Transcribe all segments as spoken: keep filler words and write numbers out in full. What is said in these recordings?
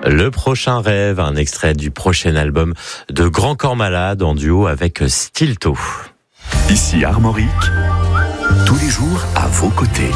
Le prochain rêve, un extrait du prochain album de Grand Corps Malade en duo avec Stilto. Ici Armorique, tous les jours à vos côtés.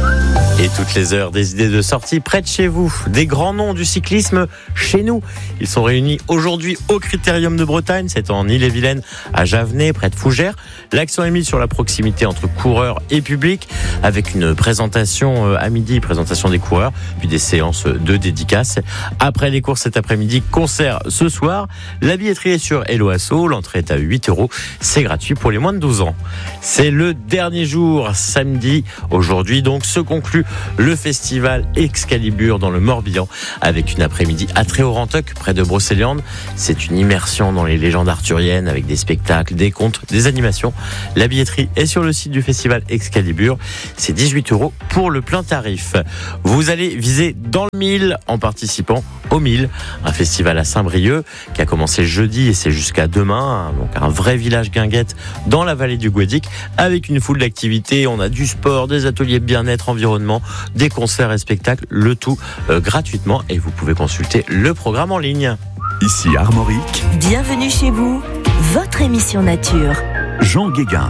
Et toutes les heures, des idées de sortie près de chez vous. Des grands noms du cyclisme chez nous. Ils sont réunis aujourd'hui au Critérium de Bretagne. C'est en Ille-et-Vilaine, à Javenay, près de Fougères. L'accent est mis sur la proximité entre coureurs et public, avec une présentation à midi, présentation des coureurs, puis des séances de dédicaces. Après les courses cet après-midi, concert ce soir. La billetterie est sur Hello Asso. L'entrée est à huit euros. C'est gratuit pour les moins de douze ans. C'est le dernier jour, samedi. Aujourd'hui, donc, se conclut le festival Excalibur dans le Morbihan, avec une après-midi à Tréorantoc, près de Brocéliande. C'est une immersion dans les légendes arthuriennes, avec des spectacles, des contes, des animations. La billetterie est sur le site du festival Excalibur. C'est dix-huit euros pour le plein tarif. Vous allez viser dans le mille en participant au mille, un festival à Saint-Brieuc qui a commencé jeudi et c'est jusqu'à demain. Donc un vrai village guinguette dans la vallée du Guadic, avec une foule d'activités. On a du sport, des ateliers bien-être, environnement, des concerts et spectacles, le tout euh, gratuitement, et vous pouvez consulter le programme en ligne. Ici Armorique. Bienvenue chez vous, votre émission nature. Jean Guéguin.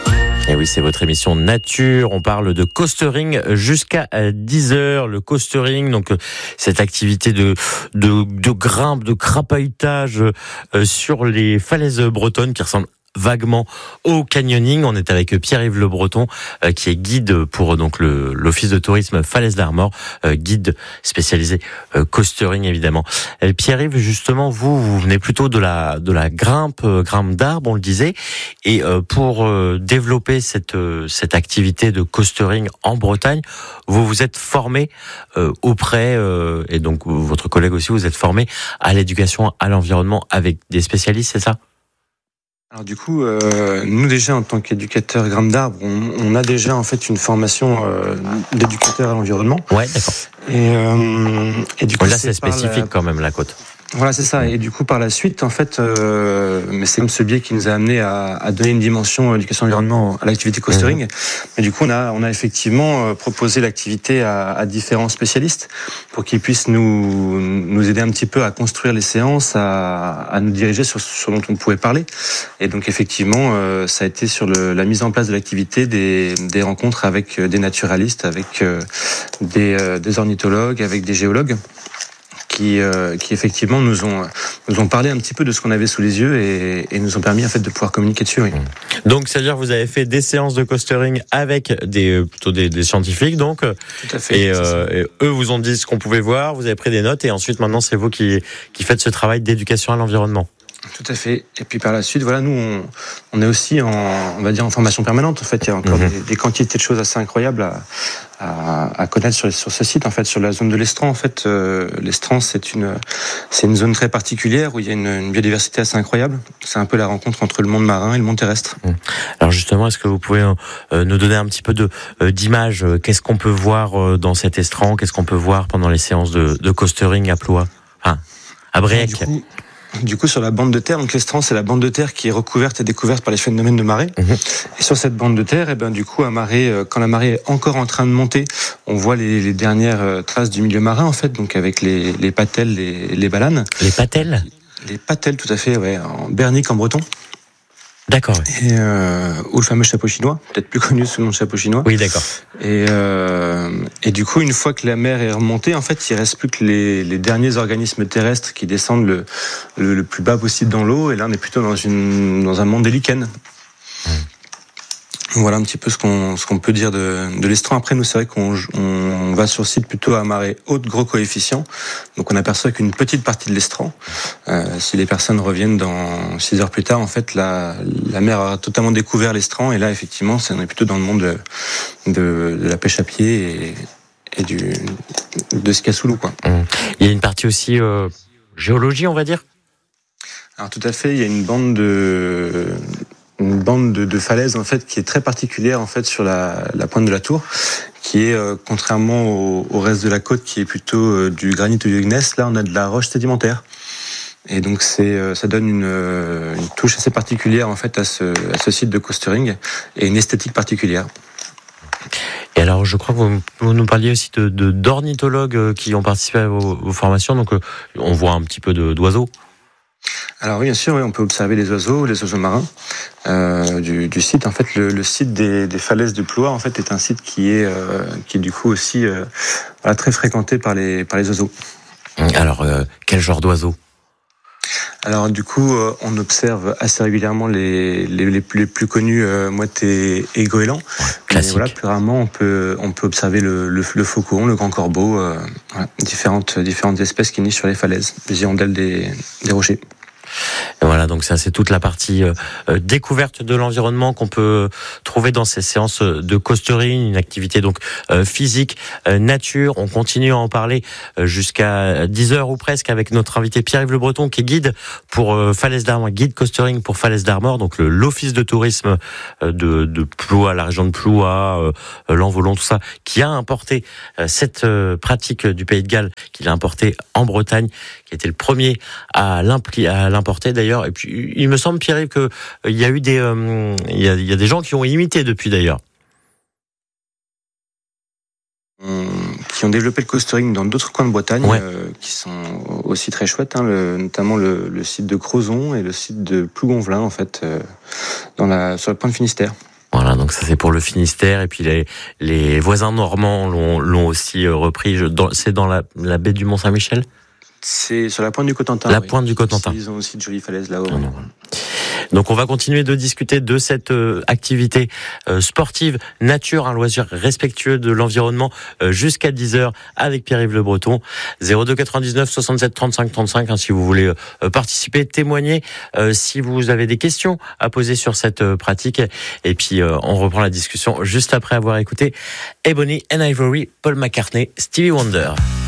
Et oui, c'est votre émission Nature. On parle de coastering jusqu'à dix heures. Le coastering, donc cette activité de de, de grimpe, de crapahutage sur les falaises bretonnes qui ressemblent vaguement au canyoning. On est avec Pierre-Yves Le Breton, euh, qui est guide pour donc le l'office de tourisme Falaise d'Armor, euh, guide spécialisé euh, coastering évidemment. Euh, Pierre-Yves, justement, vous vous venez plutôt de la de la grimpe euh, grimpe d'arbres, on le disait, et euh, pour euh, développer cette euh, cette activité de coastering en Bretagne, vous vous êtes formé euh, auprès euh, et donc votre collègue aussi, vous êtes formé à l'éducation à l'environnement avec des spécialistes, c'est ça? Alors du coup, euh, nous déjà en tant qu'éducateurs grimpe d'arbres, on, on a déjà en fait une formation euh, d'éducateur à l'environnement. Ouais, d'accord. Et, euh, et du coup, là, c'est spécifique la... quand même la côte. Voilà, c'est ça. Et du coup, par la suite, en fait, euh, mais c'est comme ce biais qui nous a amené à, à donner une dimension éducation environnement à l'activité coastering. Mmh. Mais du coup, on a, on a effectivement proposé l'activité à, à différents spécialistes pour qu'ils puissent nous, nous aider un petit peu à construire les séances, à, à nous diriger sur ce dont on pouvait parler. Et donc, effectivement, euh, ça a été sur le, la mise en place de l'activité des, des rencontres avec des naturalistes, avec euh, des, euh, des ornithologues, avec des géologues. Qui, euh, qui effectivement nous ont nous ont parlé un petit peu de ce qu'on avait sous les yeux et, et nous ont permis en fait de pouvoir communiquer dessus. Oui. Donc, c'est-à-dire que vous avez fait des séances de coastering avec des plutôt des, des scientifiques, donc. Tout à fait. Et, euh, et eux vous ont dit ce qu'on pouvait voir, vous avez pris des notes et ensuite maintenant c'est vous qui qui faites ce travail d'éducation à l'environnement. Tout à fait. Et puis par la suite, voilà, nous, on, on est aussi en, on va dire, en formation permanente. En fait, il y a encore mmh. des, des quantités de choses assez incroyables à, à, à connaître sur, sur ce site. En fait, sur la zone de l'Estran, en fait, euh, l'Estran, c'est une, c'est une zone très particulière où il y a une, une biodiversité assez incroyable. C'est un peu la rencontre entre le monde marin et le monde terrestre. Mmh. Alors justement, est-ce que vous pouvez euh, nous donner un petit peu de euh, d'images? Qu'est-ce qu'on peut voir euh, dans cet Estran? Qu'est-ce qu'on peut voir pendant les séances de, de coastering à Ploie, enfin, à Bréac? Du coup, Du coup, sur la bande de terre, donc l'Estran, c'est la bande de terre qui est recouverte et découverte par les phénomènes de marée. Mmh. Et sur cette bande de terre, et ben du coup, à marée, quand la marée est encore en train de monter, on voit les, les dernières traces du milieu marin, en fait, donc avec les, les patelles, les, les balanes. Les patelles? Les patelles, tout à fait, ouais, en bernique en breton. D'accord. Et euh, ou le fameux chapeau chinois, peut-être plus connu sous le nom de chapeau chinois. Oui, d'accord. Et euh, et du coup, une fois que la mer est remontée, en fait, il reste plus que les, les derniers organismes terrestres qui descendent le, le le plus bas possible dans l'eau. Et là, on est plutôt dans une dans un monde des lichens. Mmh. Voilà un petit peu ce qu'on ce qu'on peut dire de de l'Estran. Après, nous, c'est vrai qu'on on va sur le site plutôt à marée haute, gros coefficient. Donc, on aperçoit qu'une petite partie de l'Estran. Euh, si les personnes reviennent dans six heures plus tard, en fait, la la mer a totalement découvert l'Estran. Et là, effectivement, c'est on est plutôt dans le monde de de, de la pêche à pied et et du de ski à sous l'eau, quoi. Mmh. Il y a une partie aussi euh, géologie, on va dire. Alors tout à fait, il y a une bande de une bande de, de falaises en fait qui est très particulière en fait sur la, la pointe de la Tour, qui est euh, contrairement au, au reste de la côte qui est plutôt euh, du granit ou du gneiss, là on a de la roche sédimentaire. Et donc c'est euh, ça donne une, euh, une touche assez particulière en fait à ce, à ce site de coastering et une esthétique particulière. Et alors, je crois que vous, vous nous parliez aussi de, de d'ornithologues qui ont participé à vos, vos formations, donc on voit un petit peu de, d'oiseaux. Alors oui, bien sûr, oui, on peut observer les oiseaux, les oiseaux marins euh, du, du site. En fait, le, le site des, des falaises de Ploie, en fait, est un site qui est, euh, qui est du coup aussi euh, voilà, très fréquenté par les, par les oiseaux. Alors, euh, quel genre d'oiseaux ? Alors du coup, euh, on observe assez régulièrement les, les, les, plus, les plus connus, euh, mouettes et, et goélands. Ouais, classique. Mais voilà, plus rarement, on peut, on peut observer le, le, le faucon, le grand corbeau, euh, voilà, différentes, différentes espèces qui nichent sur les falaises, les hirondelles des, des rochers. Et voilà, donc ça c'est toute la partie euh, découverte de l'environnement qu'on peut trouver dans ces séances de coastering, une activité donc euh, physique, euh, nature. On continue à en parler euh, jusqu'à dix heures ou presque avec notre invité Pierre-Yves Le Breton qui est guide pour euh, Falaise d'Armor, guide coastering pour Falaise d'Armor, donc le, l'office de tourisme euh, de, de Ploie, la région de Ploie, euh, l'Envolon, tout ça, qui a importé euh, cette euh, pratique du Pays de Galles, qu'il a importé en Bretagne, qui était le premier à l'impli- à l'importer d'ailleurs. Et puis, il me semble, Pierre-Yves, qu'il euh, y a eu des, euh, il y a, il y a des gens qui ont imité depuis d'ailleurs. Qui ont développé le coastering dans d'autres coins de Bretagne, Ouais. euh, qui sont aussi très chouettes, hein, le, notamment le, le site de Crozon et le site de Plougonvelin, en fait, euh, dans la, sur le point de Finistère. Voilà, donc ça c'est pour le Finistère, et puis les, les voisins normands l'ont, l'ont aussi repris. Je, dans, c'est dans la, la baie du Mont-Saint-Michel ? C'est sur la pointe du Cotentin. La oui. pointe du Cotentin. Ils ont aussi de jolies falaises là-haut. Non, non. Donc on va continuer de discuter de cette euh, activité euh, sportive, nature, un loisir respectueux de l'environnement euh, jusqu'à dix heures avec Pierre-Yves Le Breton. zéro deux quatre-vingt-dix-neuf soixante-sept trente-cinq trente-cinq hein, si vous voulez euh, participer, témoigner, euh, si vous avez des questions à poser sur cette euh, pratique. Et puis euh, on reprend la discussion juste après avoir écouté Ebony and Ivory, Paul McCartney, Stevie Wonder.